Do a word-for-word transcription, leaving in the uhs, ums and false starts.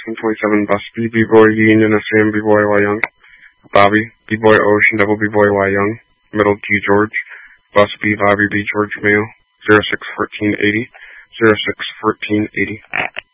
seven twenty-seven Busby, B-Boy Union S A M, B-Boy Y Young, Bobby, B-Boy Ocean, Double B-Boy Y Young, Middle G George, Busby, Bobby B George Mail, zero six fourteen eighty, zero six fourteen eighty.